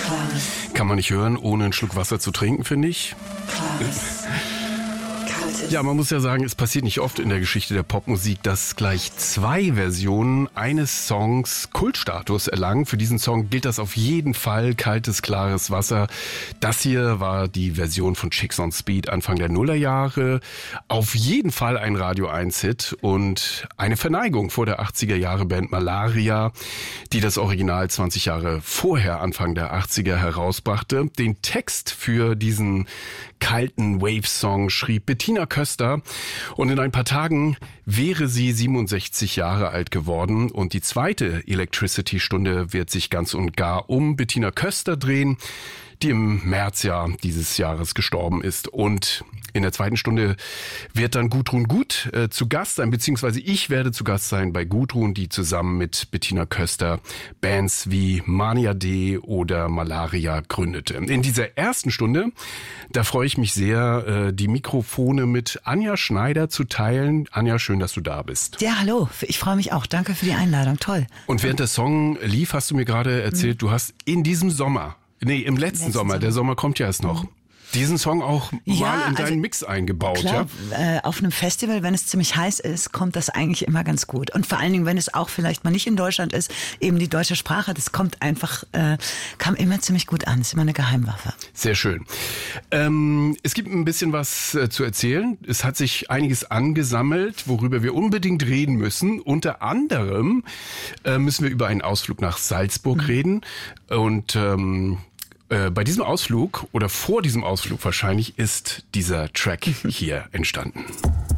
Kann man nicht hören, ohne einen Schluck Wasser zu trinken, finde ich. Ja, man muss ja sagen, es passiert nicht oft in der Geschichte der Popmusik, dass gleich zwei Versionen eines Songs Kultstatus erlangen. Für diesen Song gilt das auf jeden Fall, kaltes, klares Wasser. Das hier war die Version von Chicks on Speed Anfang der Nullerjahre. Auf jeden Fall ein Radio 1-Hit und eine Verneigung vor der 80er-Jahre-Band Malaria, die das Original 20 Jahre vorher, Anfang der 80er, herausbrachte. Den Text für diesen kalten Wave-Song schrieb Bettina Köster und in ein paar Tagen wäre sie 67 Jahre alt geworden und die zweite Electricity-Stunde wird sich ganz und gar um Bettina Köster drehen, die im März dieses Jahres gestorben ist. Und in der zweiten Stunde wird dann Gudrun Gut zu Gast sein, beziehungsweise ich werde zu Gast sein bei Gudrun, die zusammen mit Bettina Köster Bands wie Mania D oder Malaria gründete. In dieser ersten Stunde, da freue ich mich sehr, die Mikrofone mit Anja Schneider zu teilen. Anja, schön, dass du da bist. Ja, hallo, ich freue mich auch. Danke für die Einladung, toll. Und während der Song lief, hast du mir gerade erzählt, du hast im letzten Sommer, der Sommer kommt ja erst noch, diesen Song auch mal in deinen Mix eingebaut. Klar, auf einem Festival, wenn es ziemlich heiß ist, kommt das eigentlich immer ganz gut. Und vor allen Dingen, wenn es auch vielleicht mal nicht in Deutschland ist, eben die deutsche Sprache, das kommt einfach, kam immer ziemlich gut an. Ist immer eine Geheimwaffe. Sehr schön. Es gibt ein bisschen was zu erzählen. Es hat sich einiges angesammelt, worüber wir unbedingt reden müssen. Unter anderem müssen wir über einen Ausflug nach Salzburg reden. Und bei diesem Ausflug oder vor diesem Ausflug wahrscheinlich ist dieser Track hier entstanden.